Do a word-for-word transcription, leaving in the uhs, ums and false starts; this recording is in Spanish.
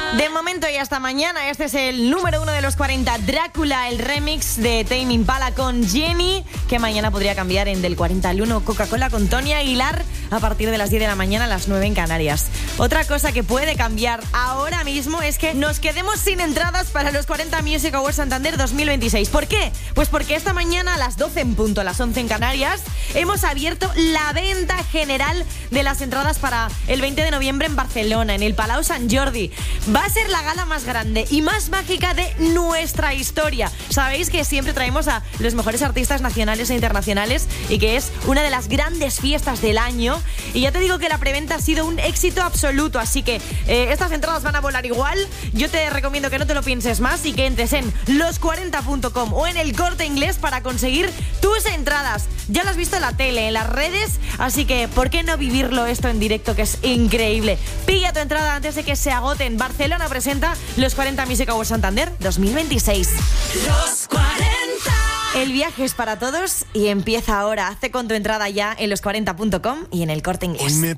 De momento y hasta mañana, este es el número uno de los cuarenta, Drácula, el remix de Tame Impala con Jenny, que mañana podría cambiar en del cuarenta al uno, Coca-Cola con Tony Aguilar, a partir de las diez de la mañana a las nueve en Canarias. Otra cosa que puede cambiar ahora mismo es que nos quedemos sin entradas para los cuarenta Music Awards Santander dos mil veintiséis. ¿Por qué? Pues porque esta mañana a las doce en punto, a las once en Canarias, hemos abierto la venta general de las entradas para el veinte de noviembre en Barcelona, en el Palau Sant Jordi. Va a ser la gala más grande y más mágica de nuestra historia. Sabéis que siempre traemos a los mejores artistas nacionales e internacionales y que es una de las grandes fiestas del año. Y ya te digo que la preventa ha sido un éxito absoluto, así que eh, estas entradas van a volar igual. Yo te recomiendo que no te lo pienses más y que entres en los cuarenta punto com o en el Corte Inglés para conseguir tus entradas. Ya lo has visto en la tele, en las redes, así que ¿por qué no vivirlo esto en directo, que es increíble? Pilla tu entrada antes de que se agoten. Barcelona presenta los cuarenta Music Awards Santander dos mil veintiséis. Los cuarenta. El viaje es para todos y empieza ahora. Hazte con tu entrada ya en los cuarenta punto com y en el Corte Inglés.